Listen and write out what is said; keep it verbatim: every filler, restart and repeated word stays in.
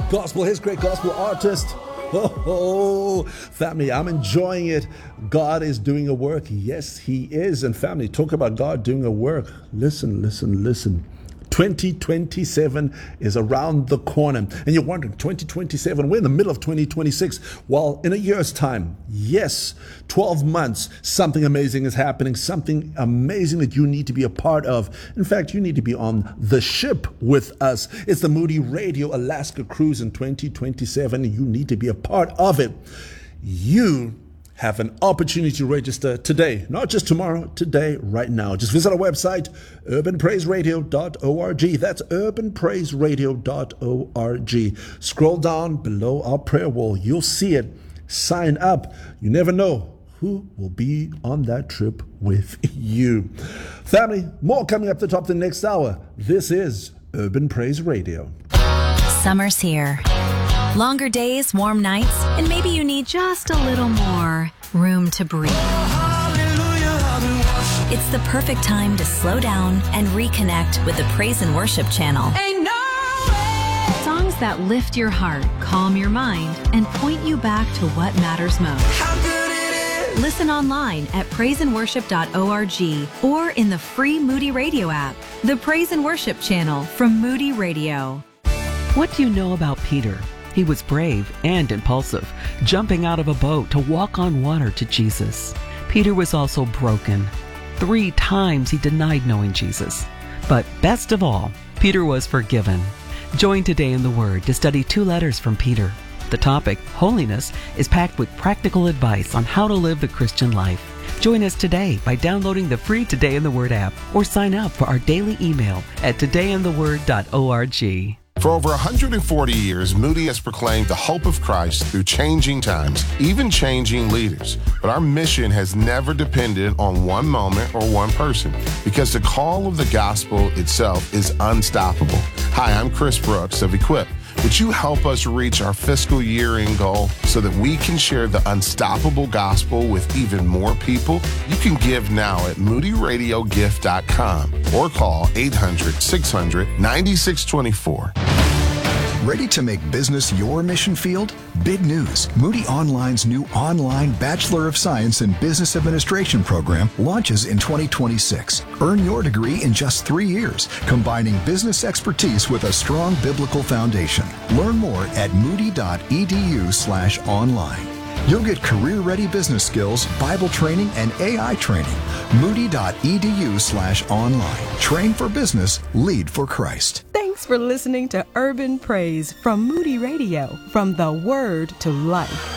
gospel, his great gospel artist. Oh, oh, family, I'm enjoying it. God is doing a work. Yes, he is. And family, talk about God doing a work. Listen, listen, listen. twenty twenty-seven is around the corner. And you're wondering, twenty twenty-seven, we're in the middle of twenty twenty-six. Well, in a year's time, yes, twelve months, something amazing is happening, something amazing that you need to be a part of. In fact, you need to be on the ship with us. It's the Moody Radio Alaska Cruise in twenty twenty-seven. You need to be a part of it. You have an opportunity to register today, not just tomorrow, today, right now. Just visit our website, urban praise radio dot org. That's urban praise radio dot org. Scroll down below our prayer wall. You'll see it. Sign up. You never know who will be on that trip with you. Family, more coming up the top the next hour. This is Urban Praise Radio. Summer's here. Longer days, warm nights, and maybe you need just a little more room to breathe. It's the perfect time to slow down and reconnect with the Praise and Worship channel. Songs that lift your heart, calm your mind, and point you back to what matters most. Listen online at praise and worship dot org or in the free Moody Radio app. The Praise and Worship channel from Moody Radio. What do you know about Peter? He was brave and impulsive, jumping out of a boat to walk on water to Jesus. Peter was also broken. Three times he denied knowing Jesus. But best of all, Peter was forgiven. Join Today in the Word to study two letters from Peter. The topic, holiness, is packed with practical advice on how to live the Christian life. Join us today by downloading the free Today in the Word app or sign up for our daily email at today in the word dot org. For over one hundred forty years, Moody has proclaimed the hope of Christ through changing times, even changing leaders. But our mission has never depended on one moment or one person, because the call of the gospel itself is unstoppable. Hi, I'm Chris Brooks of Equip. Would you help us reach our fiscal year-end goal so that we can share the unstoppable gospel with even more people? You can give now at moody radio gift dot com or call eight hundred, six hundred, nine six two four. Ready to make business your mission field? Big news. Moody Online's new online Bachelor of Science in Business Administration program launches in twenty twenty-six. Earn your degree in just three years, combining business expertise with a strong biblical foundation. Learn more at moody dot e d u slash online. You'll get career-ready business skills, Bible training, and A I training. moody dot e d u slash online. Train for business, lead for Christ. Thanks for listening to Urban Praise from Moody Radio, from the Word to Life.